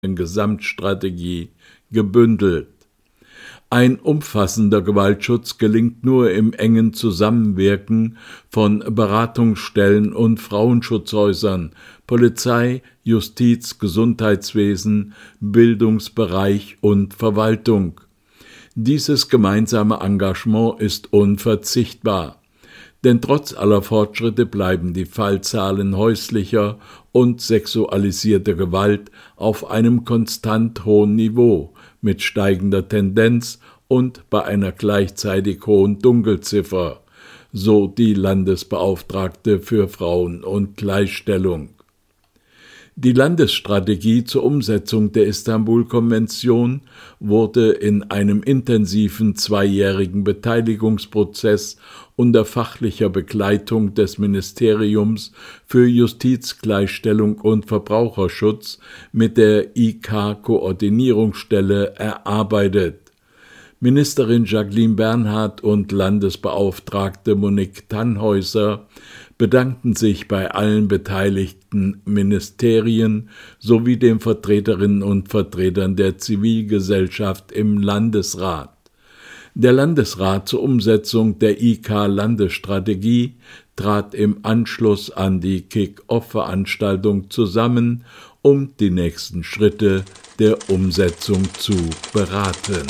Gesamtstrategie gebündelt. Ein umfassender Gewaltschutz gelingt nur im engen Zusammenwirken von Beratungsstellen und Frauenschutzhäusern, Polizei, Justiz, Gesundheitswesen, Bildungsbereich und Verwaltung. Dieses gemeinsame Engagement ist unverzichtbar. Denn trotz aller Fortschritte bleiben die Fallzahlen häuslicher und sexualisierter Gewalt auf einem konstant hohen Niveau, mit steigender Tendenz und bei einer gleichzeitig hohen Dunkelziffer, so die Landesbeauftragte für Frauen und Gleichstellung. Die Landesstrategie zur Umsetzung der Istanbul-Konvention wurde in einem intensiven 2-jährigen Beteiligungsprozess unter fachlicher Begleitung des Ministeriums für Justiz, Gleichstellung und Verbraucherschutz mit der IK-Koordinierungsstelle erarbeitet. Ministerin Jacqueline Bernhard und Landesbeauftragte Monique Tannhäuser bedankten sich bei allen beteiligten Ministerien sowie den Vertreterinnen und Vertretern der Zivilgesellschaft im Landesrat. Der Landesrat zur Umsetzung der IK-Landesstrategie trat im Anschluss an die Kick-Off-Veranstaltung zusammen, um die nächsten Schritte der Umsetzung zu beraten.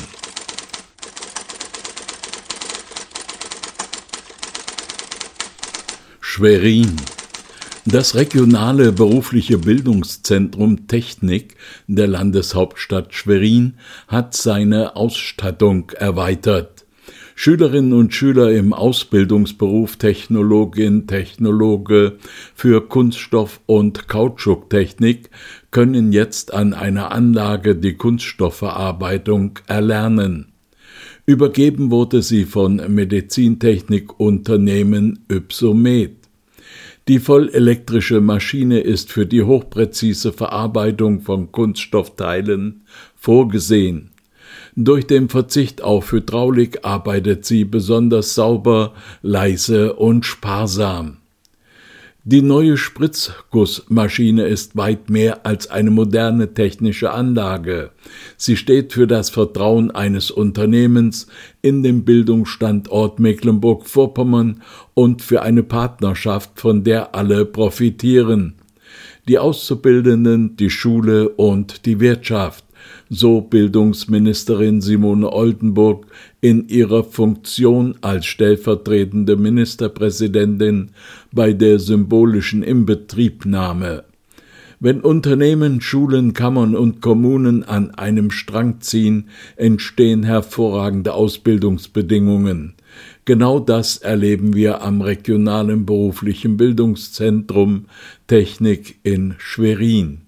Schwerin. Das regionale berufliche Bildungszentrum Technik der Landeshauptstadt Schwerin hat seine Ausstattung erweitert. Schülerinnen und Schüler im Ausbildungsberuf Technologin, Technologe für Kunststoff- und Kautschuktechnik können jetzt an einer Anlage die Kunststoffverarbeitung erlernen. Übergeben wurde sie von Medizintechnikunternehmen Ypsomed. Die vollelektrische Maschine ist für die hochpräzise Verarbeitung von Kunststoffteilen vorgesehen. Durch den Verzicht auf Hydraulik arbeitet sie besonders sauber, leise und sparsam. Die neue Spritzgussmaschine ist weit mehr als eine moderne technische Anlage. Sie steht für das Vertrauen eines Unternehmens in den Bildungsstandort Mecklenburg-Vorpommern und für eine Partnerschaft, von der alle profitieren. Die Auszubildenden, die Schule und die Wirtschaft, so Bildungsministerin Simone Oldenburg in ihrer Funktion als stellvertretende Ministerpräsidentin bei der symbolischen Inbetriebnahme. Wenn Unternehmen, Schulen, Kammern und Kommunen an einem Strang ziehen, entstehen hervorragende Ausbildungsbedingungen. Genau das erleben wir am regionalen beruflichen Bildungszentrum Technik in Schwerin.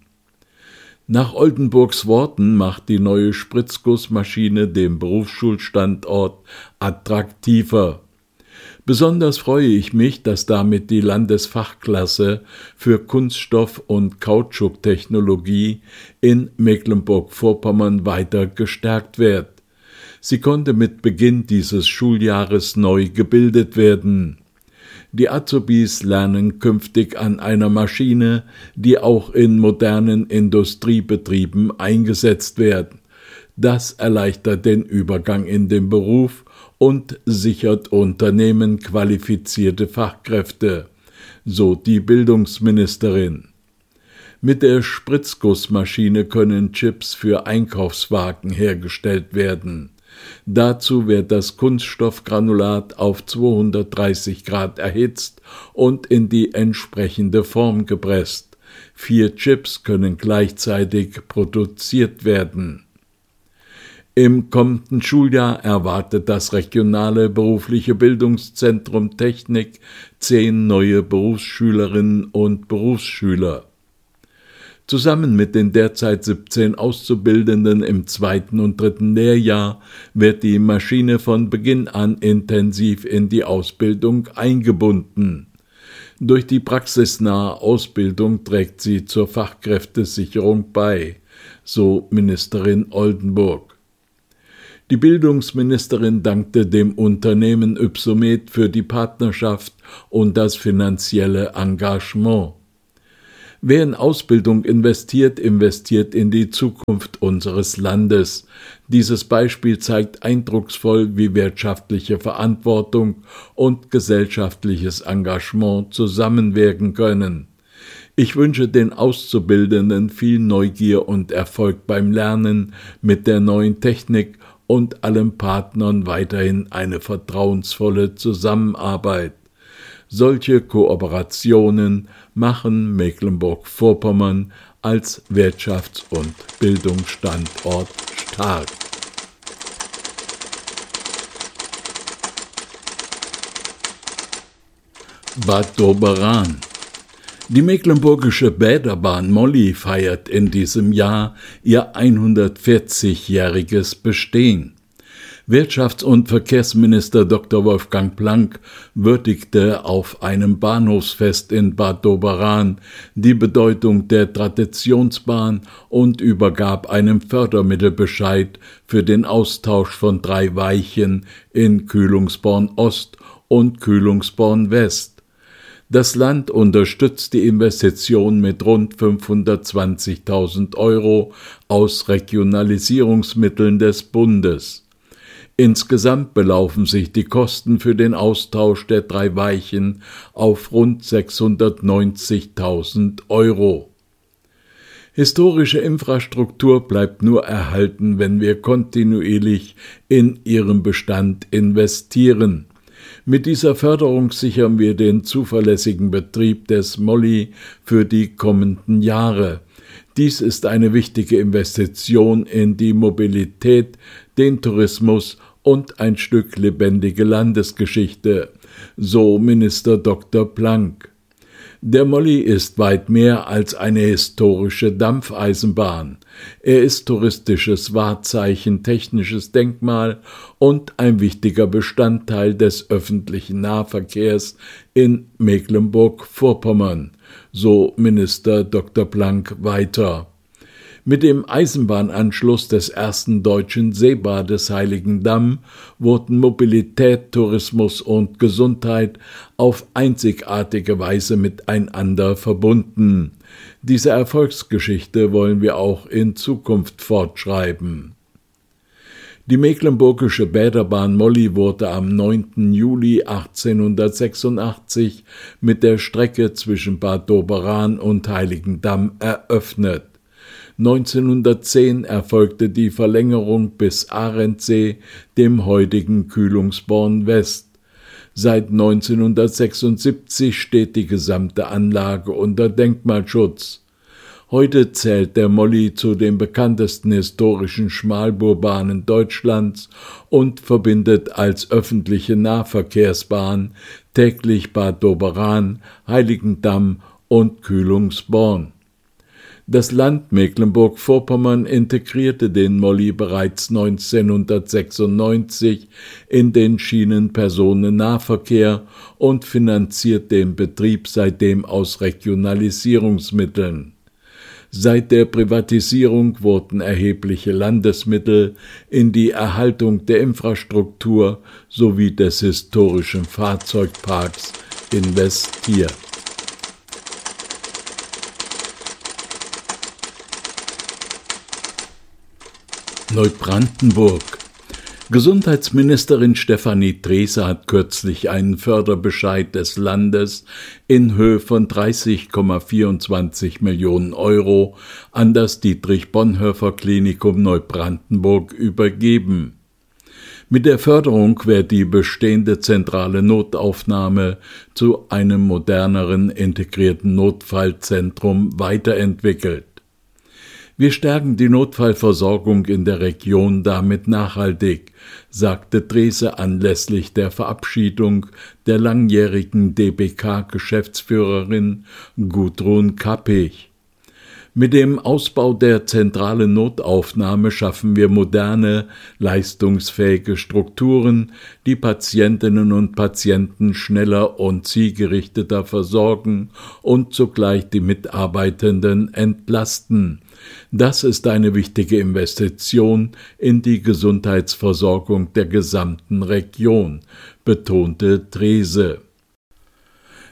Nach Oldenburgs Worten macht die neue Spritzgussmaschine den Berufsschulstandort attraktiver. Besonders freue ich mich, dass damit die Landesfachklasse für Kunststoff- und Kautschuktechnologie in Mecklenburg-Vorpommern weiter gestärkt wird. Sie konnte mit Beginn dieses Schuljahres neu gebildet werden. Die Azubis lernen künftig an einer Maschine, die auch in modernen Industriebetrieben eingesetzt wird. Das erleichtert den Übergang in den Beruf und sichert Unternehmen qualifizierte Fachkräfte, so die Bildungsministerin. Mit der Spritzgussmaschine können Chips für Einkaufswagen hergestellt werden. Dazu wird das Kunststoffgranulat auf 230 Grad erhitzt und in die entsprechende Form gepresst. 4 Chips können gleichzeitig produziert werden. Im kommenden Schuljahr erwartet das regionale berufliche Bildungszentrum Technik 10 neue Berufsschülerinnen und Berufsschüler. Zusammen mit den derzeit 17 Auszubildenden im 2. und 3. Lehrjahr wird die Maschine von Beginn an intensiv in die Ausbildung eingebunden. Durch die praxisnahe Ausbildung trägt sie zur Fachkräftesicherung bei, so Ministerin Oldenburg. Die Bildungsministerin dankte dem Unternehmen Ypsomed für die Partnerschaft und das finanzielle Engagement. Wer in Ausbildung investiert, investiert in die Zukunft unseres Landes. Dieses Beispiel zeigt eindrucksvoll, wie wirtschaftliche Verantwortung und gesellschaftliches Engagement zusammenwirken können. Ich wünsche den Auszubildenden viel Neugier und Erfolg beim Lernen mit der neuen Technik und allen Partnern weiterhin eine vertrauensvolle Zusammenarbeit. Solche Kooperationen machen Mecklenburg-Vorpommern als Wirtschafts- und Bildungsstandort stark. Bad Doberan. Die mecklenburgische Bäderbahn Molly feiert in diesem Jahr ihr 140-jähriges Bestehen. Wirtschafts- und Verkehrsminister Dr. Wolfgang Planck würdigte auf einem Bahnhofsfest in Bad Doberan die Bedeutung der Traditionsbahn und übergab einen Fördermittelbescheid für den Austausch von 3 Weichen in Kühlungsborn Ost und Kühlungsborn West. Das Land unterstützt die Investition mit rund 520.000 € aus Regionalisierungsmitteln des Bundes. Insgesamt belaufen sich die Kosten für den Austausch der 3 Weichen auf rund 690.000 €. Historische Infrastruktur bleibt nur erhalten, wenn wir kontinuierlich in ihren Bestand investieren. Mit dieser Förderung sichern wir den zuverlässigen Betrieb des Molly für die kommenden Jahre. Dies ist eine wichtige Investition in die Mobilität, den Tourismus und ein Stück lebendige Landesgeschichte, so Minister Dr. Planck. Der Molly ist weit mehr als eine historische Dampfeisenbahn. Er ist touristisches Wahrzeichen, technisches Denkmal und ein wichtiger Bestandteil des öffentlichen Nahverkehrs in Mecklenburg-Vorpommern, so Minister Dr. Planck weiter. Mit dem Eisenbahnanschluss des ersten deutschen Seebades Heiligendamm wurden Mobilität, Tourismus und Gesundheit auf einzigartige Weise miteinander verbunden. Diese Erfolgsgeschichte wollen wir auch in Zukunft fortschreiben. Die mecklenburgische Bäderbahn Molly wurde am 9. Juli 1886 mit der Strecke zwischen Bad Doberan und Heiligendamm eröffnet. 1910 erfolgte die Verlängerung bis Arendsee, dem heutigen Kühlungsborn West. Seit 1976 steht die gesamte Anlage unter Denkmalschutz. Heute zählt der Molly zu den bekanntesten historischen Schmalspurbahnen Deutschlands und verbindet als öffentliche Nahverkehrsbahn täglich Bad Doberan, Heiligendamm und Kühlungsborn. Das Land Mecklenburg-Vorpommern integrierte den Molly bereits 1996 in den Schienenpersonennahverkehr und finanziert den Betrieb seitdem aus Regionalisierungsmitteln. Seit der Privatisierung wurden erhebliche Landesmittel in die Erhaltung der Infrastruktur sowie des historischen Fahrzeugparks investiert. Neubrandenburg. Gesundheitsministerin Stefanie Drese hat kürzlich einen Förderbescheid des Landes in Höhe von 30,24 Millionen € an das Dietrich-Bonhoeffer-Klinikum Neubrandenburg übergeben. Mit der Förderung wird die bestehende zentrale Notaufnahme zu einem moderneren, integrierten Notfallzentrum weiterentwickelt. Wir stärken die Notfallversorgung in der Region damit nachhaltig, sagte Drese anlässlich der Verabschiedung der langjährigen DBK-Geschäftsführerin Gudrun Kappich. Mit dem Ausbau der zentralen Notaufnahme schaffen wir moderne, leistungsfähige Strukturen, die Patientinnen und Patienten schneller und zielgerichteter versorgen und zugleich die Mitarbeitenden entlasten. Das ist eine wichtige Investition in die Gesundheitsversorgung der gesamten Region, betonte Drese.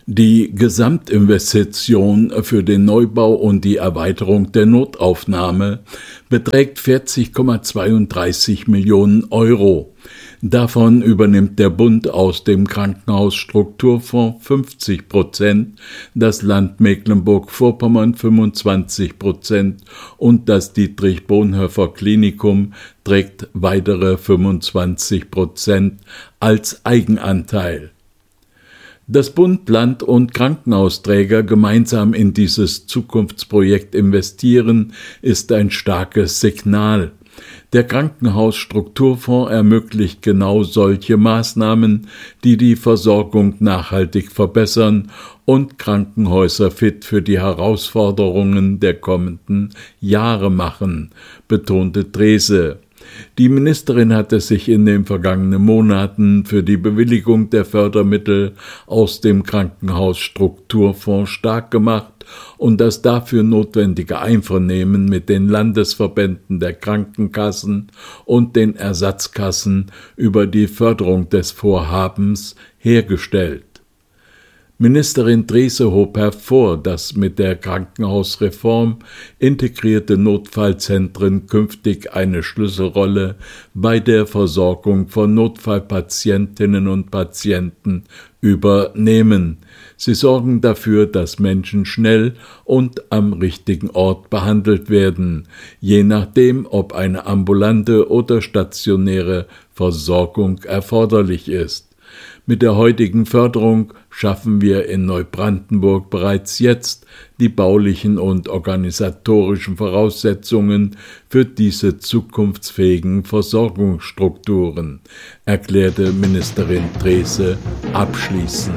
Die Gesamtinvestition für den Neubau und die Erweiterung der Notaufnahme beträgt 40,32 Millionen Euro. Davon übernimmt der Bund aus dem Krankenhausstrukturfonds 50%, das Land Mecklenburg-Vorpommern 25% und das Dietrich-Bonhoeffer-Klinikum trägt weitere 25% als Eigenanteil. Dass Bund, Land und Krankenhausträger gemeinsam in dieses Zukunftsprojekt investieren, ist ein starkes Signal. Der Krankenhausstrukturfonds ermöglicht genau solche Maßnahmen, die die Versorgung nachhaltig verbessern und Krankenhäuser fit für die Herausforderungen der kommenden Jahre machen, betonte Drese. Die Ministerin hatte sich in den vergangenen Monaten für die Bewilligung der Fördermittel aus dem Krankenhausstrukturfonds stark gemacht und das dafür notwendige Einvernehmen mit den Landesverbänden der Krankenkassen und den Ersatzkassen über die Förderung des Vorhabens hergestellt. Ministerin Drese hob hervor, dass mit der Krankenhausreform integrierte Notfallzentren künftig eine Schlüsselrolle bei der Versorgung von Notfallpatientinnen und Patienten übernehmen. Sie sorgen dafür, dass Menschen schnell und am richtigen Ort behandelt werden, je nachdem, ob eine ambulante oder stationäre Versorgung erforderlich ist. Mit der heutigen Förderung schaffen wir in Neubrandenburg bereits jetzt die baulichen und organisatorischen Voraussetzungen für diese zukunftsfähigen Versorgungsstrukturen, erklärte Ministerin Drese abschließend.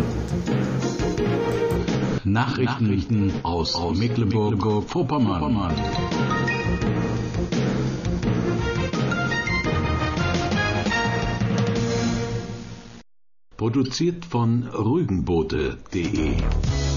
Nachrichten aus Mecklenburg-Vorpommern. Produziert von rügenbote.de